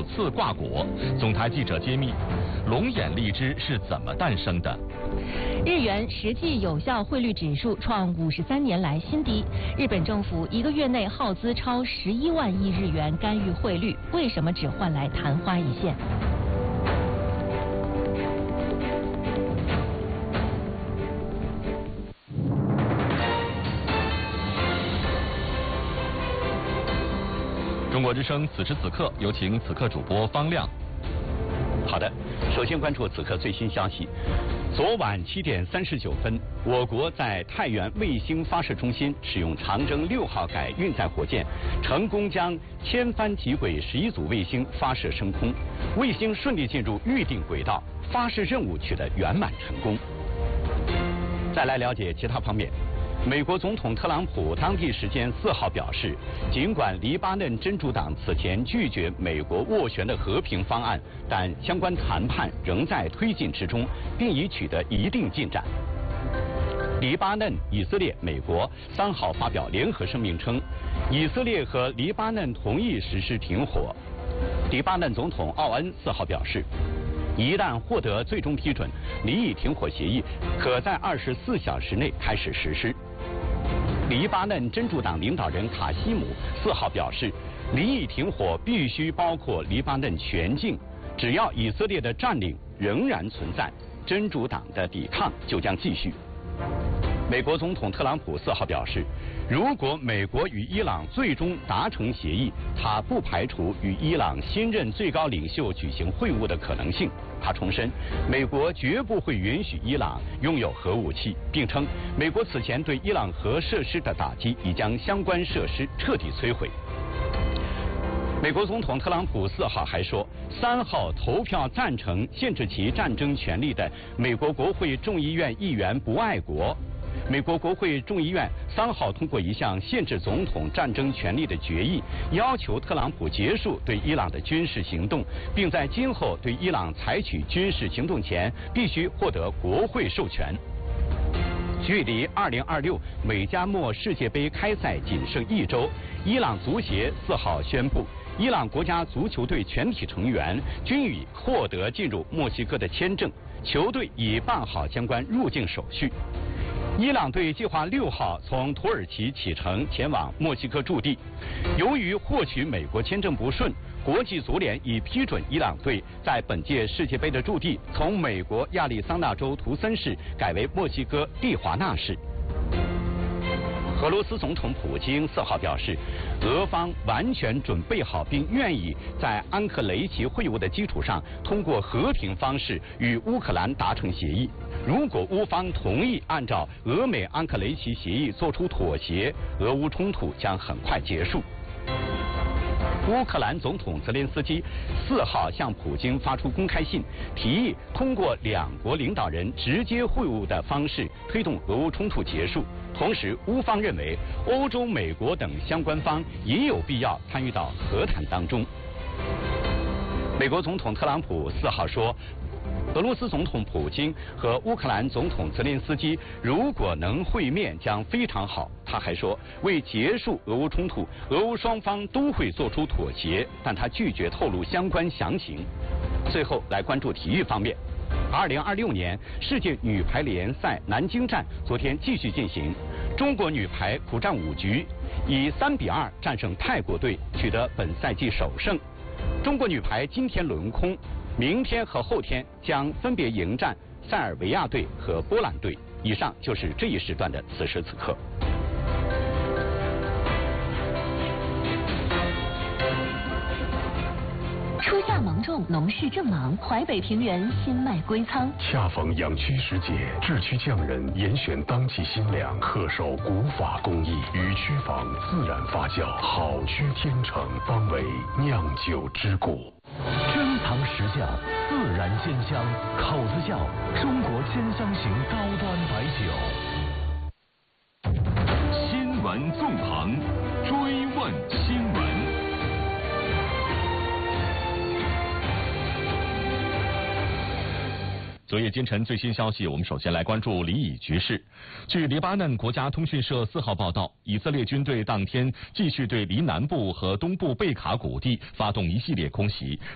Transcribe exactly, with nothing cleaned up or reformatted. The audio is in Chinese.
次挂果。总台记者揭秘，龙眼荔枝是怎么诞生的？ 日元实际有效汇率指数创五十三年来新低。日本政府一个月内耗资超十一万亿日元干预汇率，为什么只换来昙花一现？ 中国之声此时此刻，有请此刻主播方亮。 好的，首先关注此刻最新消息。昨晚七点三十九分，我国在太原卫星发射中心使用长征六号改运载火箭，成功将千帆极轨十一组卫星发射升空，卫星顺利进入预定轨道，发射任务取得圆满成功。再来了解其他方面。美国总统特朗普当地时间四号表示，尽管黎巴嫩真主党此前拒绝美国斡旋的和平方案，但相关谈判仍在推进之中，并已取得一定进展。黎巴嫩、以色列、美国三号发表联合声明称，以色列和黎巴嫩同意实施停火。黎巴嫩总统奥恩四号表示，一旦获得最终批准，离以停火协议可在二十四小时内开始实施。黎巴嫩真主党领导人卡西姆四号表示，离以停火必须包括黎巴嫩全境，只要以色列的占领仍然存在，真主党的抵抗就将继续。美国总统特朗普四号表示，如果美国与伊朗最终达成协议，他不排除与伊朗新任最高领袖举行会晤的可能性。他重申，美国绝不会允许伊朗拥有核武器，并称美国此前对伊朗核设施的打击已将相关设施彻底摧毁。美国总统特朗普四号还说，三号投票赞成限制其战争权利的美国国会众议院议员不爱国。美国国会众议院三号通过一项限制总统战争权利的决议，要求特朗普结束对伊朗的军事行动，并在今后对伊朗采取军事行动前必须获得国会授权。距离二零二六美加墨世界杯开赛仅剩一周，伊朗足协四号宣布，伊朗国家足球队全体成员均已获得进入墨西哥的签证，球队已办好相关入境手续。伊朗队计划六号从土耳其启程前往墨西哥驻地。由于获取美国签证不顺，国际足联已批准伊朗队在本届世界杯的驻地从美国亚利桑那州图森市改为墨西哥蒂华纳市。俄罗斯总统普京四号表示，俄方完全准备好并愿意在安克雷奇会晤的基础上，通过和平方式与乌克兰达成协议。如果乌方同意按照俄美安克雷奇协议做出妥协，俄乌冲突将很快结束。乌克兰总统泽连斯基四号向普京发出公开信，提议通过两国领导人直接会晤的方式推动俄乌冲突结束。同时，乌方认为欧洲、美国等相关方也有必要参与到和谈当中。美国总统特朗普四号说，俄罗斯总统普京和乌克兰总统泽连斯基如果能会面将非常好。他还说，为结束俄乌冲突，俄乌双方都会做出妥协，但他拒绝透露相关详情。最后来关注体育方面。二零二六年世界女排联赛南京站昨天继续进行，中国女排苦战五局，以三比二战胜泰国队，取得本赛季首胜。中国女排今天轮空，明天和后天将分别迎战塞尔维亚队和波兰队。以上就是这一时段的此时此刻。 初夏芒种，农事正忙，淮北平原新麦归仓。 恰逢养区时节，制区匠人严选当季新粮，恪守古法工艺，与区房自然发酵，好区天成，方为酿酒之谷。 珍藏实窖，自然鲜香，口子窖，中国鲜香型高端白酒。新闻纵横，追问新闻。 昨夜今晨最新消息，我们首先来关注黎以局势。据黎巴嫩国家通讯社四号报道，以色列军队当天继续对黎南部和东部贝卡谷地发动一系列空袭。